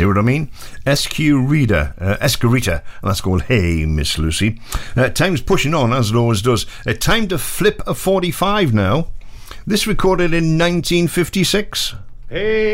See what I mean? Escurita, and that's called Hey Miss Lucy. Time's pushing on, as it always does. Time to flip a 45 now. This recorded in 1956. Hey.